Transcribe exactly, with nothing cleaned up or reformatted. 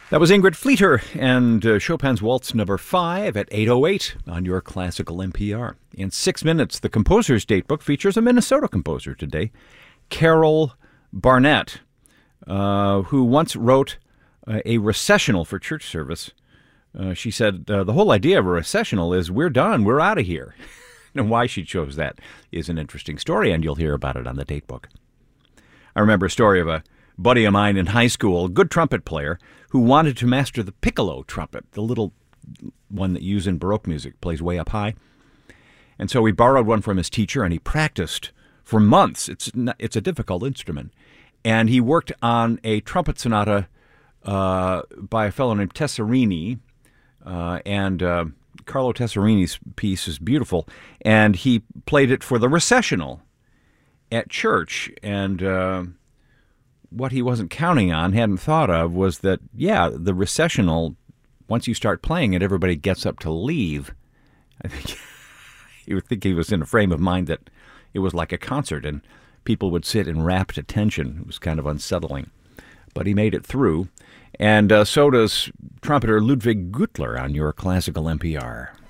That was Ingrid Fleeter and uh, Chopin's Waltz Number Five at eight oh eight on your classical N P R. In six minutes, the composer's datebook features a Minnesota composer today, Carol Barnett, uh, who once wrote uh, a recessional for church service. Uh, she said, uh, the whole idea of a recessional is we're done, we're out of here. And why she chose that is an interesting story, and you'll hear about it on the datebook. I remember a story of a buddy of mine in high school, a good trumpet player, who wanted to master the piccolo trumpet, the little one that you use in Baroque music, plays way up high. And so he borrowed one from his teacher, and he practiced for months. It's not, it's a difficult instrument. And he worked on a trumpet sonata uh, by a fellow named Tesserini, uh, and uh, Carlo Tesserini's piece is beautiful, and he played it for the recessional at church, and uh, what he wasn't counting on, hadn't thought of, was that, yeah, the recessional, once you start playing it, everybody gets up to leave. I think you would think he was in a frame of mind that it was like a concert, and people would sit in rapt attention. It was kind of unsettling. But he made it through, and uh, so does trumpeter Ludwig Gutler on your classical N P R.